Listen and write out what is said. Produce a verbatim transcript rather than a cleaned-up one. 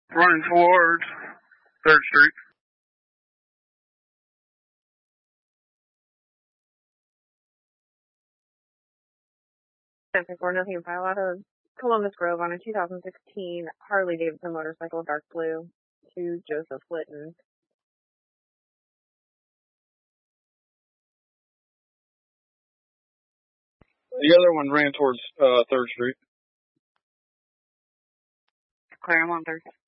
Running towards third Street. ten four, nothing file out of Columbus Grove on a two thousand sixteen Harley Davidson motorcycle, dark blue, to Joseph Litton. The other one ran towards uh, third Street. Clear him on third.